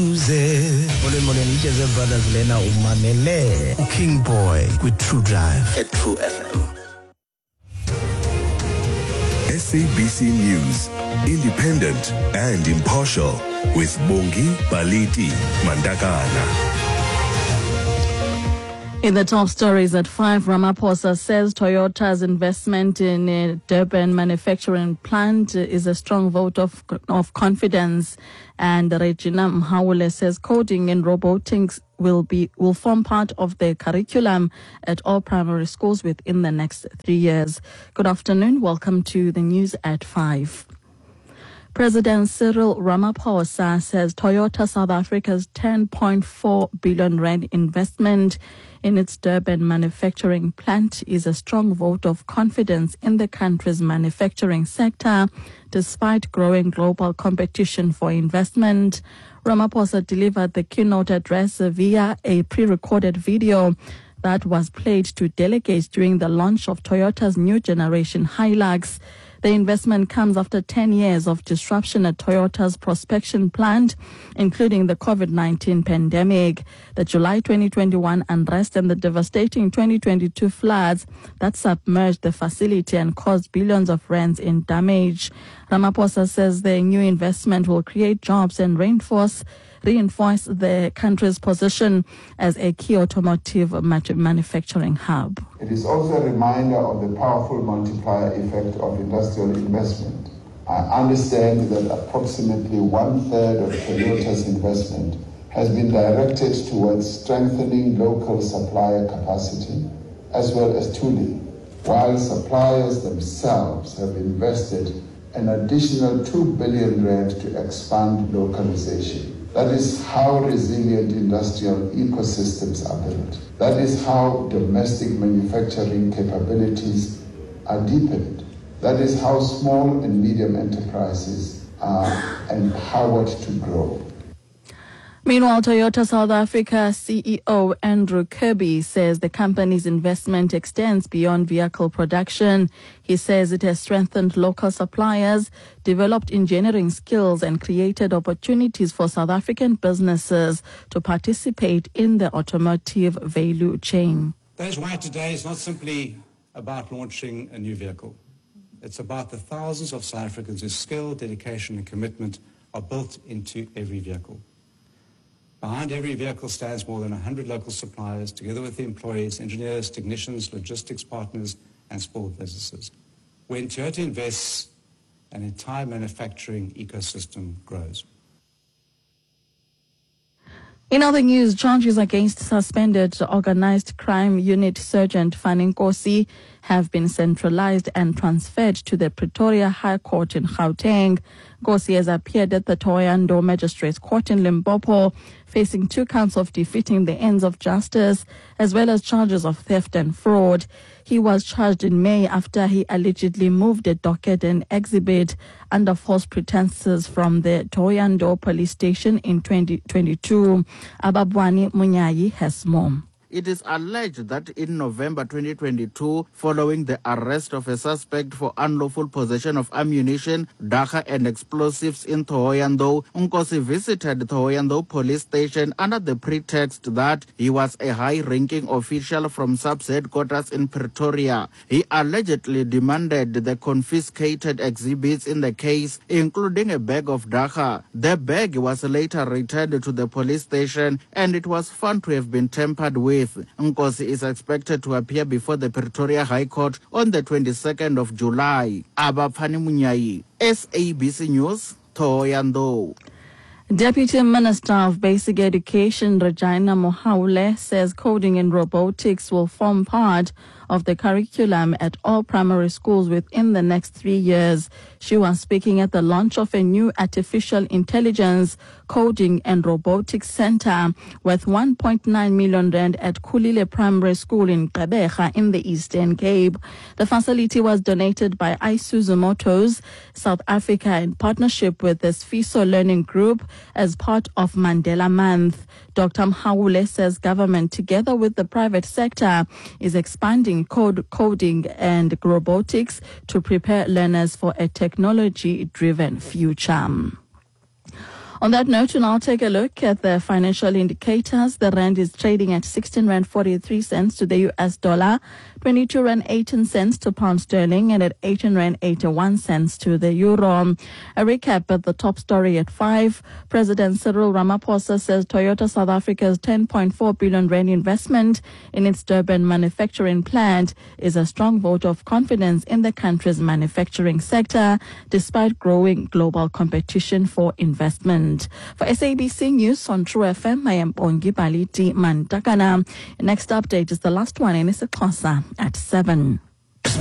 Brothers Lena Umamele, King Boy with True Drive at True FM. SABC News, independent and impartial, with Bongi Baliti Mandakana. In the top stories at 5, Ramaphosa says Toyota's investment in a Durban manufacturing plant is a strong vote of confidence. And Regina Mhaule says coding and robotics will form part of the curriculum at all primary schools within the next 3 years. Good afternoon. Welcome to the news at 5. President Cyril Ramaphosa says Toyota South Africa's 10.4 billion rand investment in its Durban manufacturing plant is a strong vote of confidence in the country's manufacturing sector, despite growing global competition for investment. Ramaphosa delivered the keynote address via a pre-recorded video that was played to delegates during the launch of Toyota's new generation Hilux. The investment comes after 10 years of disruption at Toyota's prospection plant, including the COVID-19 pandemic, the July 2021 unrest and the devastating 2022 floods that submerged the facility and caused billions of rands in damage. Ramaphosa says the new investment will create jobs and reinforce the country's position as a key automotive manufacturing hub. It is also a reminder of the powerful multiplier effect of industrial investment. I understand that approximately 1/3 of Toyota's investment has been directed towards strengthening local supplier capacity as well as tooling, while suppliers themselves have invested an additional 2 billion rand to expand localization. That is how resilient industrial ecosystems are built. That is how domestic manufacturing capabilities are deepened. That is how small and medium enterprises are empowered to grow. Meanwhile, Toyota South Africa CEO Andrew Kirby says the company's investment extends beyond vehicle production. He says it has strengthened local suppliers, developed engineering skills, and created opportunities for South African businesses to participate in the automotive value chain. That is why today is not simply about launching a new vehicle. It's about the thousands of South Africans whose skill, dedication, and commitment are built into every vehicle. Behind every vehicle stands more than 100 local suppliers, together with the employees, engineers, technicians, logistics partners, and small businesses. When Toyota invests, an entire manufacturing ecosystem grows. In other news, charges against suspended organized crime unit Sergeant Fanny Nkosi have been centralized and transferred to the Pretoria High Court in Gauteng. Nkosi has appeared at the Thohoyandou Magistrates Court in Limpopo, facing 2 counts of defeating the ends of justice, as well as charges of theft and fraud. He was charged in May after he allegedly moved a docket and exhibit under false pretenses from the Thohoyandou police station in 2022. Ababwani Munyayi has more. It is alleged that in November 2022, following the arrest of a suspect for unlawful possession of ammunition, dagga and explosives in Thohoyandou, Nkosi visited Thohoyandou police station under the pretext that he was a high-ranking official from sub-headquarters in Pretoria. He allegedly demanded the confiscated exhibits in the case, including a bag of dagga. The bag was later returned to the police station and it was found to have been tampered with. Nkosi is expected to appear before the Pretoria High Court on the 22nd of July. Abafani Munyayi, SABC News, Thohoyandou. Deputy Minister of Basic Education Regina Mhaule says coding and robotics will form part of the curriculum at all primary schools within the next 3 years. She was speaking at the launch of a new artificial intelligence, coding and robotics center worth 1.9 million rand at Kulile Primary School in Gqeberha in the Eastern Cape. The facility was donated by Isuzu Motors South Africa in partnership with the Sfiso Learning Group as part of Mandela Month. Dr. Mhaule says government, together with the private sector, is expanding coding and robotics to prepare learners for a technology-driven future. On that note, we'll now take a look at the financial indicators. The rand is trading at 16 rand 43 cents to the US dollar, 22 rand 18 cents to pound sterling, and at 18 rand 81 cents to the euro. A recap at the top story at 5. President Cyril Ramaphosa says Toyota South Africa's 10.4 billion rand investment in its Durban manufacturing plant is a strong vote of confidence in the country's manufacturing sector, despite growing global competition for investment. For SABC News on True FM, I am Bongi Baliti Mantakana. Next update is the last one in isiXhosa at 7.